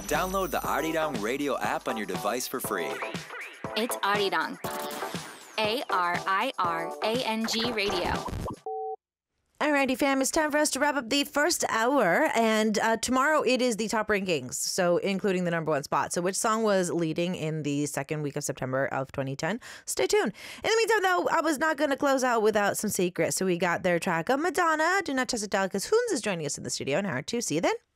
Download the Arirang Radio app on your device for free. It's Arirang. ARIRANG Radio. Alrighty, fam, it's time for us to wrap up the first hour. And tomorrow it is the top rankings, so including the number one spot. So which song was leading in the second week of September of 2010? Stay tuned. In the meantime, though, I was not going to close out without some secrets. So we got their track of Madonna, Do Not Test It Out, because Hoons is joining us in the studio in hour two. See you then.